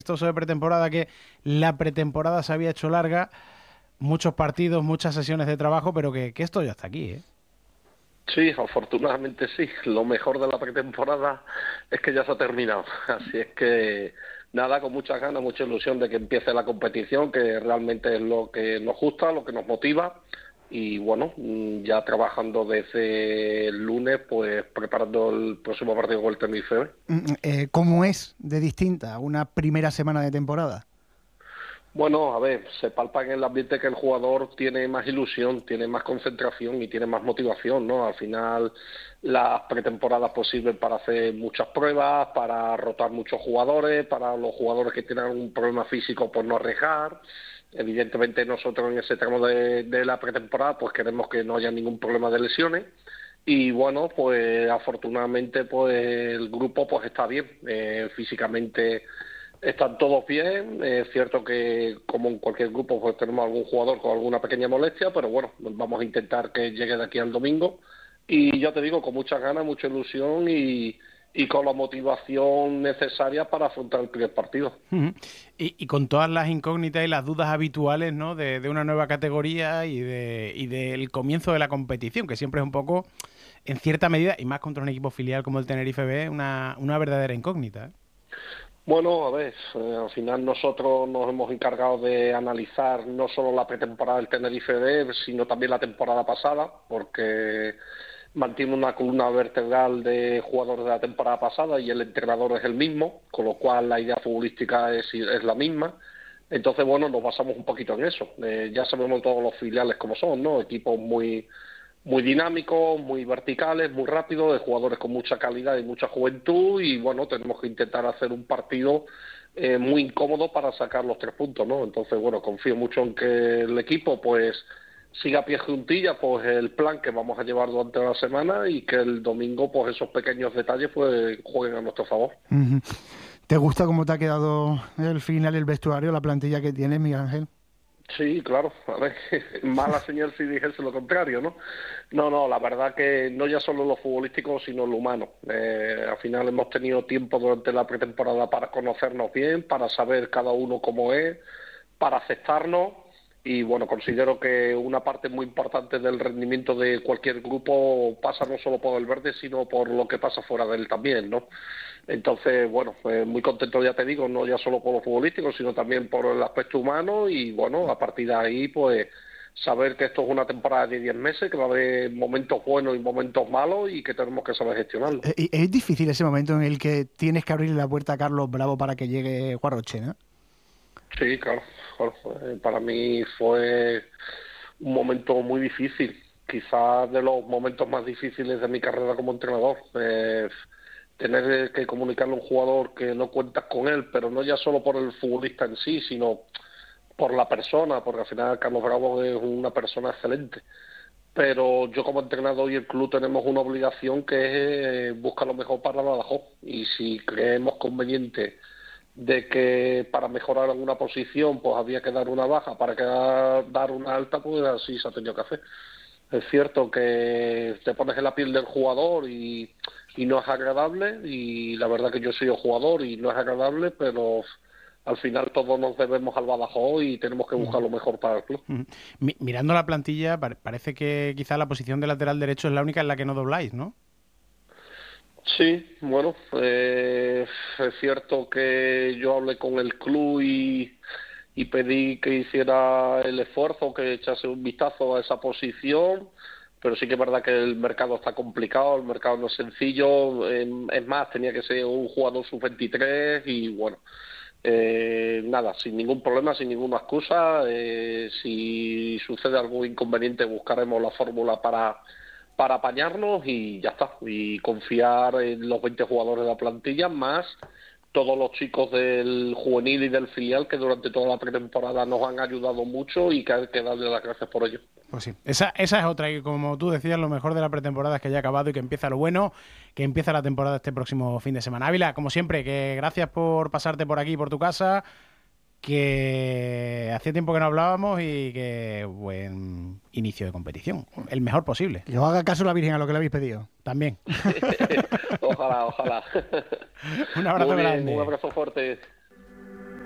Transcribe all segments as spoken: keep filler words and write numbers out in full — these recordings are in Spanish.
Esto sobre pretemporada, que la pretemporada se había hecho larga, muchos partidos, muchas sesiones de trabajo, pero que, que esto ya está aquí, ¿eh? Sí, afortunadamente sí. Lo mejor de la pretemporada es que ya se ha terminado. Así es que nada, con muchas ganas, mucha ilusión de que empiece la competición, que realmente es lo que nos gusta, lo que nos motiva. Y bueno, mm, ya trabajando desde el lunes, pues preparando el próximo partido con el Tenerife. Mm, eh, ¿Cómo es de distinta una primera semana de temporada? Bueno, a ver, se palpa en el ambiente que el jugador tiene más ilusión, tiene más concentración y tiene más motivación, ¿no? Al final, las pretemporadas pues sirven para hacer muchas pruebas, para rotar muchos jugadores, para los jugadores que tienen algún problema físico pues no arriesgar. Evidentemente nosotros en ese tramo de, de la pretemporada pues queremos que no haya ningún problema de lesiones. Y bueno, pues afortunadamente pues el grupo pues está bien, eh, físicamente están todos bien. Es cierto que como en cualquier grupo pues tenemos algún jugador con alguna pequeña molestia, pero bueno, vamos a intentar que llegue de aquí al domingo. Y ya te digo, con muchas ganas, mucha ilusión y, y con la motivación necesaria para afrontar el primer partido. Ujú. Y, y con todas las incógnitas y las dudas habituales, ¿no? De, de una nueva categoría y, de, y del comienzo de la competición, que siempre es un poco, en cierta medida, y más contra un equipo filial como el Tenerife B, una, una verdadera incógnita, ¿eh? Bueno, a ver, eh, al final nosotros nos hemos encargado de analizar no solo la pretemporada del Tenerife B, sino también la temporada pasada, porque mantiene una columna vertebral de jugadores de la temporada pasada y el entrenador es el mismo, con lo cual la idea futbolística es, es la misma. Entonces, bueno, nos basamos un poquito en eso. Eh, ya sabemos todos los filiales como son, ¿no? Equipos muy muy dinámicos, muy verticales, muy rápidos, de jugadores con mucha calidad y mucha juventud, y bueno, tenemos que intentar hacer un partido eh, muy incómodo para sacar los tres puntos, ¿no? Entonces, bueno, confío mucho en que el equipo pues siga a pie juntilla pues el plan que vamos a llevar durante la semana y que el domingo pues esos pequeños detalles pues jueguen a nuestro favor. Ujú. ¿Te gusta cómo te ha quedado el final, el vestuario, la plantilla que tienes, Miguel Ángel? Sí, claro, a ver, mala señal si dijese lo contrario, ¿no? No, no, la verdad que no ya solo lo futbolístico, sino lo humano. Eh, al final hemos tenido tiempo durante la pretemporada para conocernos bien, para saber cada uno cómo es, para aceptarnos y bueno, considero que una parte muy importante del rendimiento de cualquier grupo pasa no solo por el verde, sino por lo que pasa fuera de él también, ¿no? Entonces, bueno, pues muy contento, ya te digo, no ya solo por lo futbolístico, sino también por el aspecto humano y bueno, a partir de ahí, pues saber que esto es una temporada de diez meses, que va a haber momentos buenos y momentos malos y que tenemos que saber gestionarlo. Eh, y es difícil ese momento en el que tienes que abrirle la puerta a Carlos Bravo para que llegue Guarroche, ¿no? Sí, claro, claro. Eh, Para mí fue un momento muy difícil, quizás de los momentos más difíciles de mi carrera como entrenador. Eh, tener que comunicarle a un jugador que no cuentas con él, pero no ya solo por el futbolista en sí, sino por la persona, porque al final Carlos Bravo es una persona excelente. Pero yo como entrenador y el club tenemos una obligación que es eh, buscar lo mejor para Badajoz. Y si creemos conveniente de que para mejorar alguna posición pues había que dar una baja para que dar una alta, pues así se ha tenido que hacer. Es cierto que te pones en la piel del jugador y, y no es agradable, y la verdad que yo soy el jugador y no es agradable, pero al final todos nos debemos al Badajoz y tenemos que buscar Ujú, lo mejor para el club. ujú. Mi- mirando la plantilla, pare- parece que quizá la posición de lateral derecho es la única en la que no dobláis, ¿no? Sí, bueno, eh, es cierto que yo hablé con el club y, y pedí que hiciera el esfuerzo, que echase un vistazo a esa posición, pero sí que es verdad que el mercado está complicado, el mercado no es sencillo. Eh, es más, tenía que ser un jugador sub veintitrés y bueno, eh, nada, sin ningún problema, sin ninguna excusa. Eh, si sucede algún inconveniente buscaremos la fórmula para para apañarnos y ya está. Y confiar en los veinte jugadores de la plantilla, más todos los chicos del juvenil y del filial que durante toda la pretemporada nos han ayudado mucho y que hay que darle las gracias por ello. Pues sí, esa, esa es otra, y como tú decías, lo mejor de la pretemporada es que ya ha acabado y que empieza lo bueno, que empieza la temporada este próximo fin de semana. Ávila, como siempre, que gracias por pasarte por aquí, por tu casa, que hacía tiempo que no hablábamos y que buen inicio de competición, el mejor posible. Que os haga caso la Virgen a lo que le habéis pedido. También. Ojalá, ojalá. Un abrazo Muy bien, un grande. abrazo fuerte.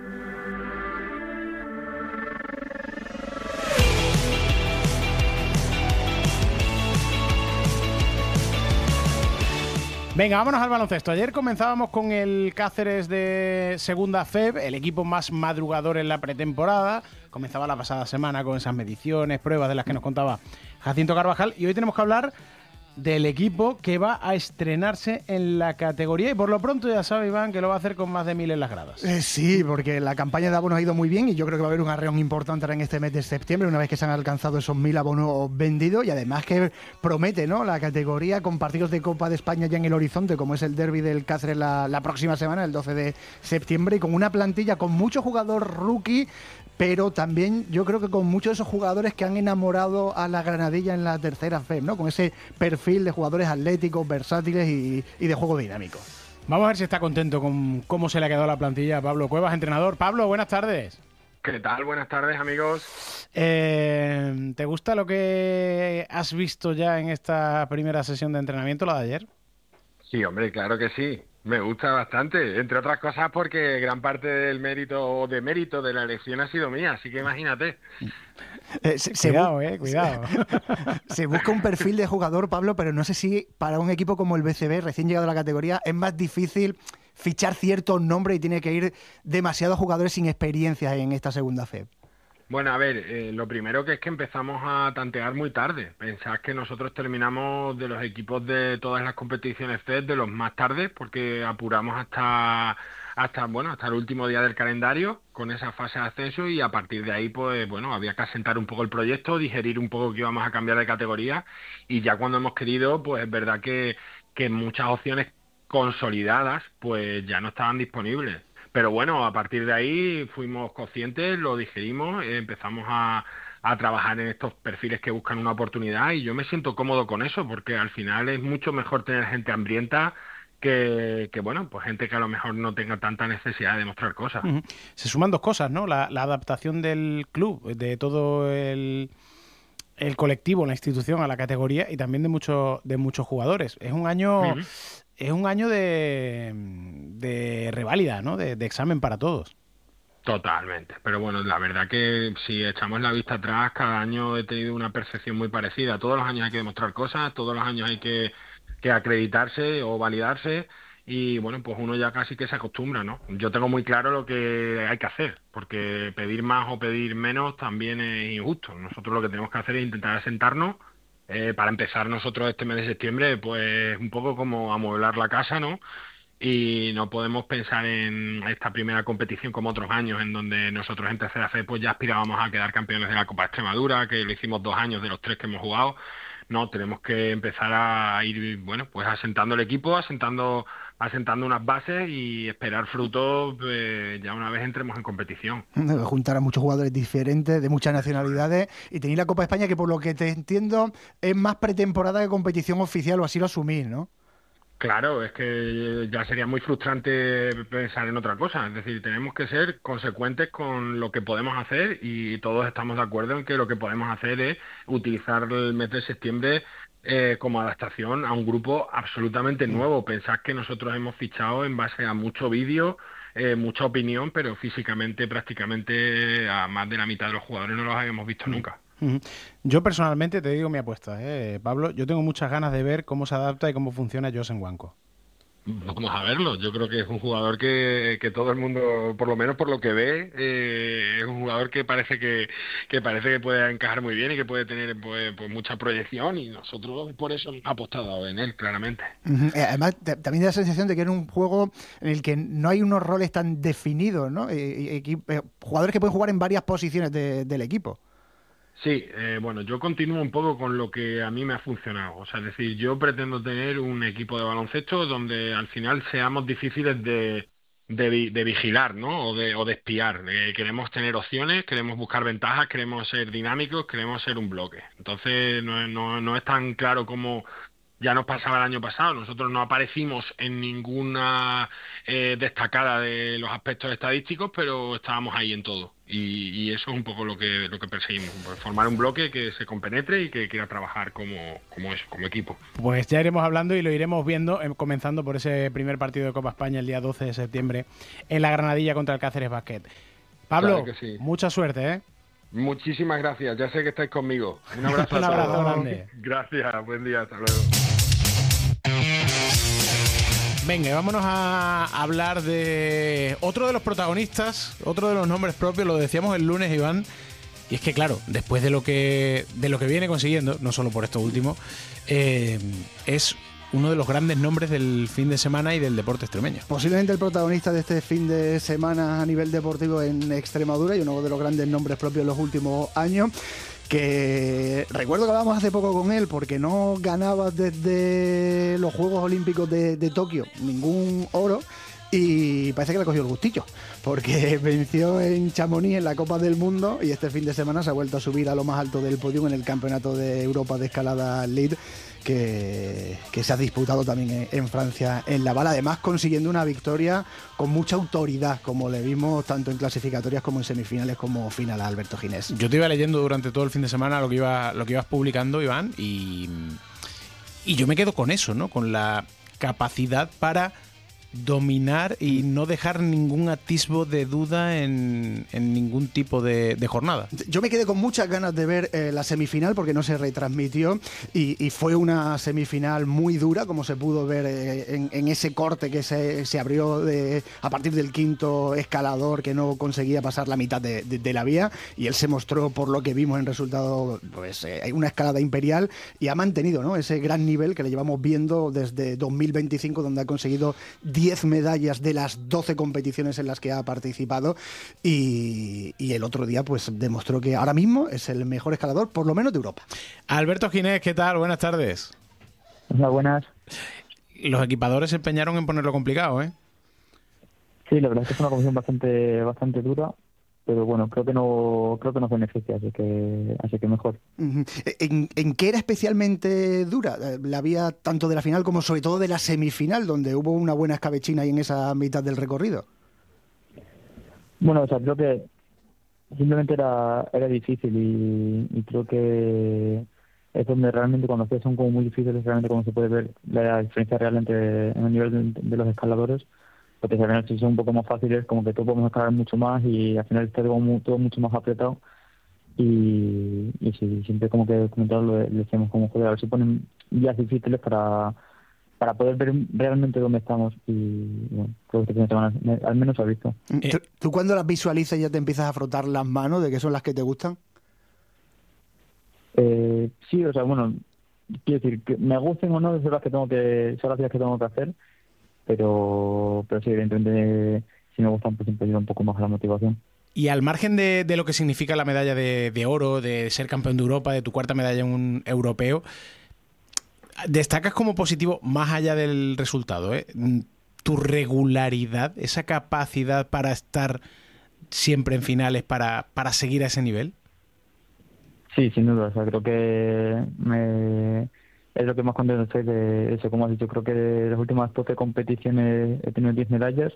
Venga, vámonos al baloncesto. Ayer comenzábamos con el Cáceres de Segunda F E B, el equipo más madrugador en la pretemporada. Comenzaba la pasada semana con esas mediciones, pruebas de las que nos contaba Jacinto Carvajal. Y hoy tenemos que hablar del equipo que va a estrenarse en la categoría. Y por lo pronto ya sabe, Iván, que lo va a hacer con más de mil en las gradas. Eh, sí, porque la campaña de abonos ha ido muy bien y yo creo que va a haber un arreón importante ahora en este mes de septiembre, una vez que se han alcanzado esos mil abonos vendidos, y además que promete, ¿no?, la categoría con partidos de Copa de España ya en el horizonte, como es el derbi del Cáceres la, la próxima semana, el doce de septiembre, y con una plantilla con mucho jugador rookie, pero también yo creo que con muchos de esos jugadores que han enamorado a la Granadilla en la tercera F E B, ¿no?, con ese perfil de jugadores atléticos, versátiles y, y de juego dinámico. Vamos a ver si está contento con cómo se le ha quedado la plantilla a Pablo Cuevas, entrenador. Pablo, buenas tardes. ¿Qué tal? Buenas tardes, amigos. Eh, ¿Te gusta lo que has visto ya en esta primera sesión de entrenamiento, la de ayer? Sí, hombre, claro que sí. Me gusta bastante, entre otras cosas porque gran parte del mérito o de mérito de la elección ha sido mía, así que imagínate. Eh, se, se cuidado, eh, cuidado. Se busca un perfil de jugador, Pablo, pero no sé si para un equipo como el B C B, recién llegado a la categoría, es más difícil fichar ciertos nombres y tiene que ir demasiados jugadores sin experiencia en esta segunda F E B. Bueno, a ver, eh, lo primero que es que empezamos a tantear muy tarde. Pensad que nosotros terminamos de los equipos de todas las competiciones F E B de los más tarde, porque apuramos hasta hasta bueno hasta el último día del calendario con esa fase de ascenso, y a partir de ahí pues bueno había que asentar un poco el proyecto, digerir un poco que íbamos a cambiar de categoría, y ya cuando hemos querido, pues es verdad que, que muchas opciones consolidadas pues ya no estaban disponibles. Pero bueno, a partir de ahí fuimos conscientes, lo digerimos, eh, empezamos a, a trabajar en estos perfiles que buscan una oportunidad, y yo me siento cómodo con eso, porque al final es mucho mejor tener gente hambrienta que, que bueno, pues gente que a lo mejor no tenga tanta necesidad de demostrar cosas. Uh-huh. Se suman dos cosas, ¿no? La, la adaptación del club, de todo el, el colectivo, la institución a la categoría, y también de, mucho, de muchos jugadores. Es un año... Uh-huh. Es un año de, de reválida, ¿no? De, de examen para todos. Totalmente. Pero bueno, la verdad que si echamos la vista atrás, cada año he tenido una percepción muy parecida. Todos los años hay que demostrar cosas, todos los años hay que, que acreditarse o validarse, y bueno, pues uno ya casi que se acostumbra, ¿no? Yo tengo muy claro lo que hay que hacer, porque pedir más o pedir menos también es injusto. Nosotros lo que tenemos que hacer es intentar asentarnos. Eh, para empezar nosotros este mes de septiembre, pues un poco como amueblar la casa, ¿no? Y no podemos pensar en esta primera competición como otros años, en donde nosotros en tercera F E pues ya aspirábamos a quedar campeones de la Copa de Extremadura, que lo hicimos dos años de los tres que hemos jugado. No, tenemos que empezar a ir, bueno, pues asentando el equipo, asentando asentando unas bases y esperar frutos eh, ya una vez entremos en competición. Juntar a muchos jugadores diferentes, de muchas nacionalidades, y tenéis la Copa de España, que por lo que te entiendo es más pretemporada que competición oficial, o así lo asumís, ¿no? Claro, es que ya sería muy frustrante pensar en otra cosa. Es decir, tenemos que ser consecuentes con lo que podemos hacer, y todos estamos de acuerdo en que lo que podemos hacer es utilizar el mes de septiembre eh, como adaptación a un grupo absolutamente nuevo. Pensad que nosotros hemos fichado en base a mucho vídeo, eh, mucha opinión, pero físicamente prácticamente a más de la mitad de los jugadores no los habíamos visto nunca. Yo personalmente te digo mi apuesta, ¿eh, Pablo? Yo tengo muchas ganas de ver cómo se adapta y cómo funciona José Wanko. Vamos a verlo. Yo creo que es un jugador que, que todo el mundo, por lo menos por lo que ve, eh, es un jugador que parece que, que parece que puede encajar muy bien y que puede tener pues, pues mucha proyección, y nosotros por eso hemos apostado en él, claramente. Uh-huh. Además, también da la sensación de que era un juego en el que no hay unos roles tan definidos, ¿no? Eh, eh, jugadores que pueden jugar en varias posiciones de, del equipo. Sí, eh, bueno, yo continúo un poco con lo que a mí me ha funcionado. O sea, es decir, yo pretendo tener un equipo de baloncesto donde al final seamos difíciles de, de, de vigilar, ¿no? O de, o de espiar. Eh, queremos tener opciones, queremos buscar ventajas, queremos ser dinámicos, queremos ser un bloque. Entonces, no, no, no es tan claro como ya nos pasaba el año pasado. Nosotros no aparecimos en ninguna eh, destacada de los aspectos estadísticos, pero estábamos ahí en todo. Y, y eso es un poco lo que lo que perseguimos, pues formar un bloque que se compenetre y que quiera trabajar como, como eso, como equipo. Pues ya iremos hablando y lo iremos viendo, eh, comenzando por ese primer partido de Copa España el día doce de septiembre en la Granadilla contra el Cáceres Basket. Pablo, claro que sí. Mucha suerte, ¿eh? Muchísimas gracias, ya sé que estáis conmigo. Un abrazo. Un abrazo grande. Gracias, buen día, hasta luego. Venga, vámonos a hablar de otro de los protagonistas, otro de los nombres propios, lo decíamos el lunes, Iván, y es que claro, después de lo que de lo que viene consiguiendo, no solo por esto último, eh, es uno de los grandes nombres del fin de semana y del deporte extremeño. Posiblemente el protagonista de este fin de semana a nivel deportivo en Extremadura y uno de los grandes nombres propios en los últimos años, que recuerdo que hablábamos hace poco con él porque no ganaba desde los Juegos Olímpicos de, de Tokio ningún oro. Y parece que le cogió el gustillo, porque venció en Chamonix en la Copa del Mundo y este fin de semana se ha vuelto a subir a lo más alto del podio en el Campeonato de Europa de Escalada Lead, que, que se ha disputado también en, en Francia, en Laval, además consiguiendo una victoria con mucha autoridad, como le vimos tanto en clasificatorias como en semifinales como final a Alberto Ginés. Yo te iba leyendo durante todo el fin de semana lo que, iba, lo que ibas publicando, Iván, y, y yo me quedo con eso, ¿no? Con la capacidad para dominar y no dejar ningún atisbo de duda en, en ningún tipo de, de jornada. Yo me quedé con muchas ganas de ver eh, la semifinal porque no se retransmitió y, y fue una semifinal muy dura, como se pudo ver eh, en, en ese corte que se, se abrió de, a partir del quinto escalador que no conseguía pasar la mitad de, de, de la vía, y él se mostró, por lo que vimos en resultado, pues eh, una escalada imperial, y ha mantenido, ¿no?, ese gran nivel que le llevamos viendo desde dos mil veinticinco, donde ha conseguido diez medallas de las doce competiciones en las que ha participado, y, y el otro día pues demostró que ahora mismo es el mejor escalador, por lo menos de Europa. Alberto Ginés, ¿qué tal? Buenas tardes. Hola, buenas. Los equipadores se empeñaron en ponerlo complicado, ¿eh? Sí, la verdad es que es una competición bastante bastante dura, pero bueno, creo que no creo que nos beneficia, así que así que mejor. ¿En, ¿En qué era especialmente dura la vía tanto de la final como sobre todo de la semifinal, donde hubo una buena escabechina ahí en esa mitad del recorrido? Bueno, o sea, creo que simplemente era era difícil y, y creo que es donde realmente cuando las son como muy difíciles, realmente cuando se puede ver la diferencia real entre en el nivel de, de los escaladores. Porque al final si son un poco más fáciles, como que todos podemos escalar mucho más y al final está todo, muy, todo mucho más apretado. Y, y sí, siempre como que comentarlo le decíamos como, joder, a ver si ponen vías difíciles para, para poder ver realmente dónde estamos. Y bueno, creo que este fin de semana al menos se ha visto. ¿Tú, ¿Tú cuando las visualizas ya te empiezas a frotar las manos de que son las que te gustan? Eh, sí, o sea, bueno, quiero decir, que me gusten o no, son las que tengo que, son las vías que tengo que hacer. Pero, pero sí, evidentemente, si me gustan, pues siempre ayuda un poco más a la motivación. Y al margen de, de lo que significa la medalla de, de oro, de ser campeón de Europa, de tu cuarta medalla en un europeo, destacas como positivo, más allá del resultado, ¿eh?, tu regularidad, esa capacidad para estar siempre en finales, para, para seguir a ese nivel. Sí, sin duda. O sea, creo que me... es lo que más contento estoy de eso. Como has dicho, creo que de las últimas doce competiciones he tenido diez medallas.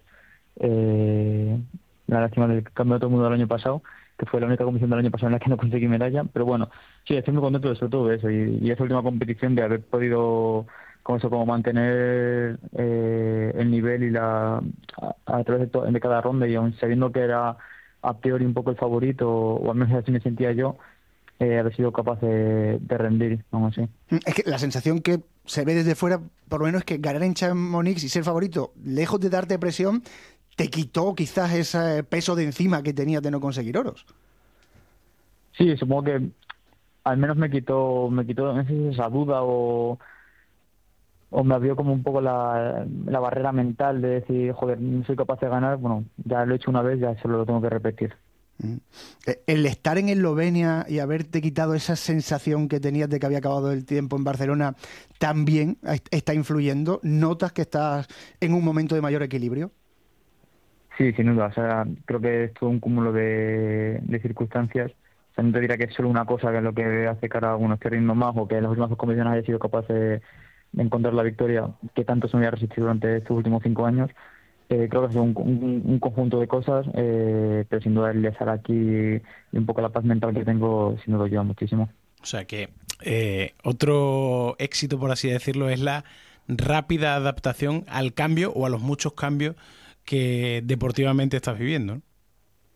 Eh, la lástima del Campeonato del Mundo del año pasado, que fue la única competición del año pasado en la que no conseguí medalla. Pero bueno, sí, estoy muy contento de sobre todo de eso. Y, y esa última competición de haber podido, como eso, como mantener eh, el nivel y la a, a través de, to, de cada ronda, y aún sabiendo que era a priori un poco el favorito, o al menos así me sentía yo, Eh, haber sido capaz de, de rendir, aún así. Es que la sensación que se ve desde fuera, por lo menos, es que ganar en Chamonix y ser favorito, lejos de darte presión, te quitó quizás ese peso de encima que tenías de no conseguir oros. Sí, supongo que al menos me quitó, me quitó no sé si esa duda o, o me abrió como un poco la, la barrera mental de decir, joder, no soy capaz de ganar. Bueno, ya lo he hecho una vez, ya solo lo tengo que repetir. El estar en Eslovenia y haberte quitado esa sensación que tenías de que había acabado el tiempo en Barcelona también está influyendo. ¿Notas que estás en un momento de mayor equilibrio? Sí, sin duda. O sea, creo que es todo un cúmulo de, de circunstancias. O sea, no te dirá que es solo una cosa que es lo que hace que ahora uno esté rindiendo más, o que en las últimas dos competiciones haya sido capaz de, de encontrar la victoria que tanto se me había resistido durante estos últimos cinco años. Eh, creo que es un, un, un conjunto de cosas, eh, pero sin duda el estar aquí y un poco la paz mental que tengo, sin duda ayuda muchísimo. O sea que eh, otro éxito, por así decirlo, es la rápida adaptación al cambio o a los muchos cambios que deportivamente estás viviendo, ¿no?